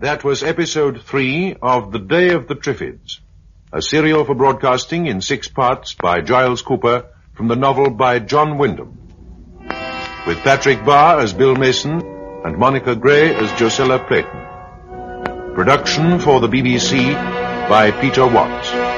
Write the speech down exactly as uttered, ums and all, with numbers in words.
That was episode three of The Day of the Triffids, a serial for broadcasting in six parts by Giles Cooper from the novel by John Wyndham, with Patrick Barr as Bill Mason and Monica Gray as Josella Clayton. Production for the B B C by Peter Watts.